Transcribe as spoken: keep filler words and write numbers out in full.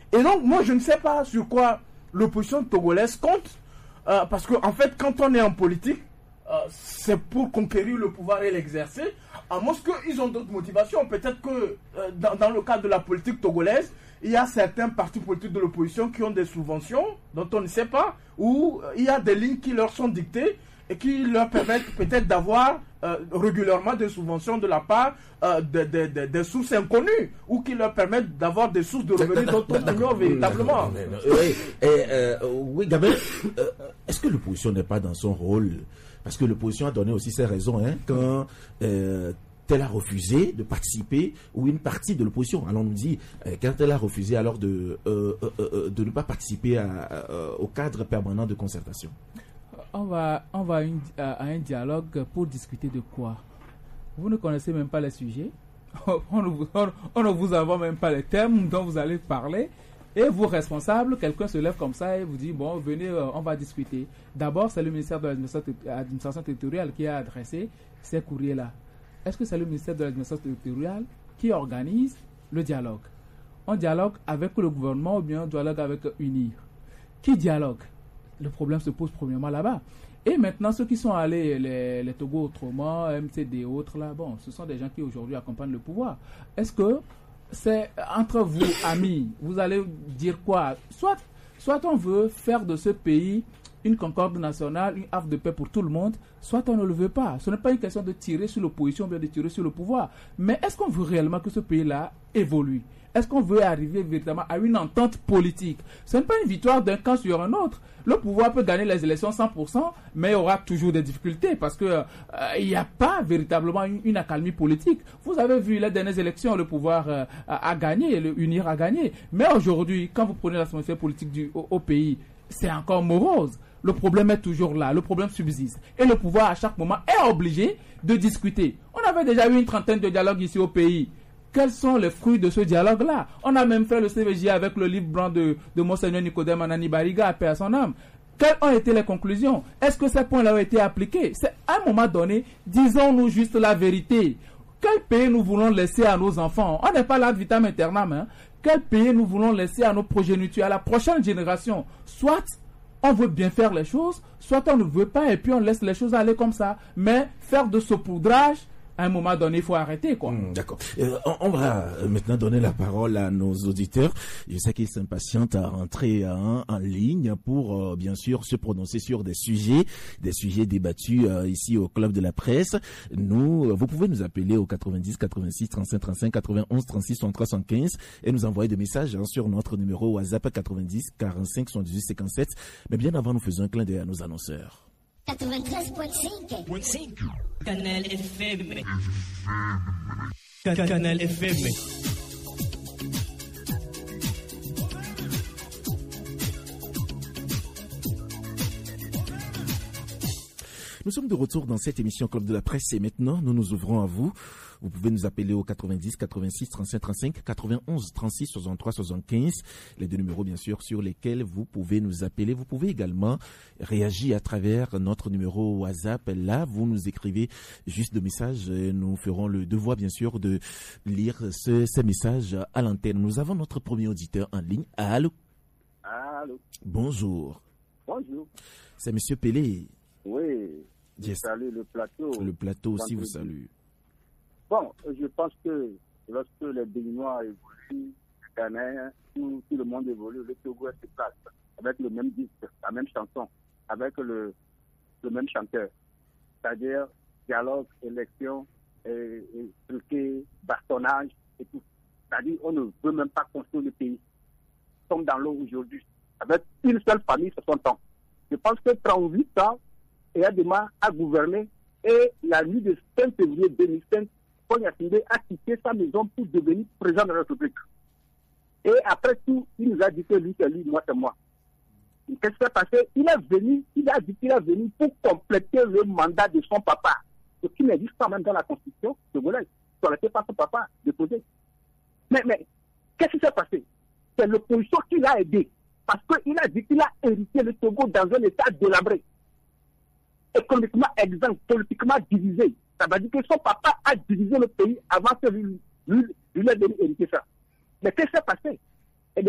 Et donc, moi, je ne sais pas sur quoi l'opposition togolaise compte, euh, parce qu'en en fait, quand on est en politique, euh, c'est pour conquérir le pouvoir et l'exercer, à moins qu'ils ont d'autres motivations. Peut-être que euh, dans, dans le cadre de la politique togolaise, il y a certains partis politiques de l'opposition qui ont des subventions dont on ne sait pas, ou euh, il y a des lignes qui leur sont dictées et qui leur permettent peut-être d'avoir euh, régulièrement des subventions de la part euh, de, de, de, des sources inconnues, ou qui leur permettent d'avoir des sources de revenus dont on ignore véritablement. Oui, euh, oui, Gabriel, euh, est-ce que l'opposition n'est pas dans son rôle? Parce que l'opposition a donné aussi ses raisons, hein, quand euh, elle a refusé de participer, ou une partie de l'opposition, alors on nous dit, euh, quand elle a refusé alors de, euh, euh, euh, de ne pas participer à, euh, au cadre permanent de concertation. On va, on va une, à un dialogue pour discuter de quoi? Vous ne connaissez même pas les sujets, on ne vous, on, on ne vous envoie même pas les thèmes dont vous allez parler. Et vous, responsable, quelqu'un se lève comme ça et vous dit, bon, venez, euh, on va discuter. D'abord, c'est le ministère de l'administration territoriale qui a adressé ces courriers-là. Est-ce que c'est le ministère de l'administration territoriale qui organise le dialogue? On dialogue avec le gouvernement ou bien on dialogue avec U N I R? Qui dialogue? Le problème se pose premièrement là-bas. Et maintenant, ceux qui sont allés, les, les Togo autrement, M C D et autres, là, bon, ce sont des gens qui aujourd'hui accompagnent le pouvoir. Est-ce que c'est entre vous, amis, vous allez dire quoi? Soit, soit on veut faire de ce pays une concorde nationale, une havre de paix pour tout le monde, soit on ne le veut pas. Ce n'est pas une question de tirer sur l'opposition, bien de tirer sur le pouvoir. Mais est-ce qu'on veut réellement que ce pays-là évolue? Est-ce qu'on veut arriver véritablement à une entente politique? Ce n'est pas une victoire d'un camp sur un autre. Le pouvoir peut gagner les élections cent pour cent, mais il y aura toujours des difficultés parce qu'il euh, n'y a pas véritablement une, une accalmie politique. Vous avez vu les dernières élections, le pouvoir euh, a, a gagné, le U N I R a gagné. Mais aujourd'hui, quand vous prenez la situation politique du, au, au pays, c'est encore morose. Le problème est toujours là, le problème subsiste. Et le pouvoir, à chaque moment, est obligé de discuter. On avait déjà eu une trentaine de dialogues ici au pays. Quels sont les fruits de ce dialogue-là? On a même fait le C V J avec le livre blanc de, de Monseigneur Nicodème Anani Bariga, paix à son âme. Quelles ont été les conclusions? Est-ce que ces points-là ont été appliqués? C'est à un moment donné, disons-nous juste la vérité. Quel pays nous voulons laisser à nos enfants? On n'est pas là de vitam aeternam. Hein? Quel pays nous voulons laisser à nos progénitures, à la prochaine génération? Soit on veut bien faire les choses, soit on ne veut pas et puis on laisse les choses aller comme ça. Mais faire de saupoudrage, à un moment donné, il faut arrêter, quoi. Mmh, d'accord. Euh, on, on va maintenant donner la parole à nos auditeurs. Je sais qu'ils s'impatientent à rentrer en, en ligne pour, euh, bien sûr, se prononcer sur des sujets, des sujets débattus euh, ici au Club de la Presse. Nous, euh, vous pouvez nous appeler au quatre-vingt-dix, quatre-vingt-six, trente-cinq, trente-cinq, quatre-vingt-onze, trente-six, soixante-trois, soixante-quinze et nous envoyer des messages hein, sur notre numéro WhatsApp quatre-vingt-dix, quarante-cinq, soixante-dix-huit, cinquante-sept. Mais bien avant, nous faisons un clin d'œil à nos annonceurs. quatre-vingt-treize virgule cinq Canal F M. Canal F M. Nous sommes de retour dans cette émission Club de la Presse et maintenant nous nous ouvrons à vous. Vous pouvez nous appeler au quatre-vingt-dix, quatre-vingt-six, trente-cinq, trente-cinq, quatre-vingt-onze, trente-six, soixante-trois, soixante-quinze. Les deux numéros, bien sûr, sur lesquels vous pouvez nous appeler. Vous pouvez également réagir à travers notre numéro WhatsApp. Là, vous nous écrivez juste des messages. Nous ferons le devoir, bien sûr, de lire ce, ces messages à l'antenne. Nous avons notre premier auditeur en ligne. Allô? Allô? Bonjour. Bonjour. C'est Monsieur Pelé. Oui. Je Yes. salue le plateau. Le plateau aussi vous salue. Bon, je pense que lorsque les Béninois évoluent, les Ghanéens, tout, tout le monde évolue, le Togo se place avec le même disque, la même chanson, avec le, le même chanteur. C'est-à-dire dialogue, élection, et, et, truqué, bastonnage et tout. C'est-à-dire on ne veut même pas construire le pays. Nous sommes dans l'eau aujourd'hui. Avec une seule famille, c'est son temps. Je pense que trente-huit ans, et Adema a gouverné et la nuit de cinq février deux mille cinq, Paul Yassine a quitté sa maison pour devenir président de la République. Et après tout, il nous a dit que lui, c'est lui, moi, c'est moi. Qu'est-ce qui s'est passé? Il est venu, il a dit qu'il est venu pour compléter le mandat de son papa. Ce qui n'existe pas même dans la Constitution togolaise. Ça n'était pas son papa déposé. Mais, mais, qu'est-ce qui s'est passé? C'est l'opposition qui l'a aidé. Parce qu'il a dit qu'il a hérité le Togo dans un état délabré. Économiquement exempt, politiquement divisé. Ça veut dire que son papa a divisé le pays avant que lui, lui, lui ait donné hériter ça. Mais qu'est-ce qui s'est passé?